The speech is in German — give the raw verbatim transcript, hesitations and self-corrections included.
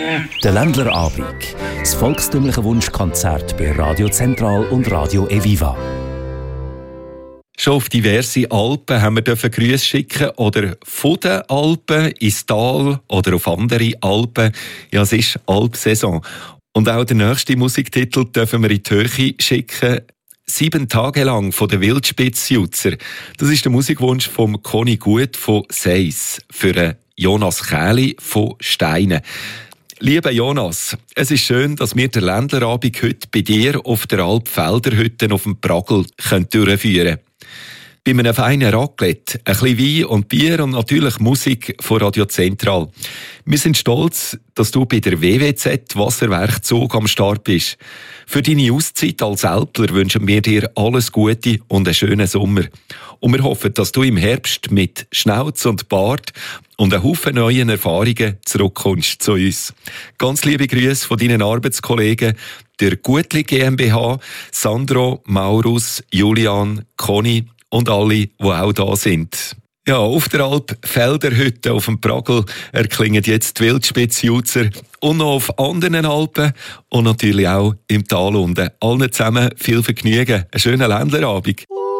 Der Ländlerabend. Das volkstümliche Wunschkonzert bei Radio Zentral und Radio Eviva. Schon auf diverse Alpen haben wir Grüße schicken oder von den Alpen ins Tal oder auf andere Alpen. Ja, es ist Alpsaison. Und auch den nächsten Musiktitel dürfen wir in die Höhe schicken. Sieben Tage lang von der Wildspitzjutzer. Das ist der Musikwunsch von Conny Gut von Seis für Jonas Kähli von Steine. Lieber Jonas, es ist schön, dass wir den Ländlerabend heute bei dir auf der Alpfelderhütte auf dem Pragel durchführen können. Bei einem feinen Raclette, ein bisschen Wein und Bier und natürlich Musik von Radio Zentral. Wir sind stolz, dass du bei der W W Z Wasserwerkzug am Start bist. Für deine Auszeit als Älpler wünschen wir dir alles Gute und einen schönen Sommer. Und wir hoffen, dass du im Herbst mit Schnauz und Bart und einen Haufen neuen Erfahrungen zurückkommst zu uns. Ganz liebe Grüße von deinen Arbeitskollegen der Gutli GmbH, Sandro, Maurus, Julian, Conny und alle, die auch da sind. Ja, auf der Alp Felderhütte auf dem Pragel erklingen jetzt die Wildspitzjutzer und noch auf anderen Alpen und natürlich auch im Tal unten. Allen zusammen viel Vergnügen, einen schönen Ländlerabend.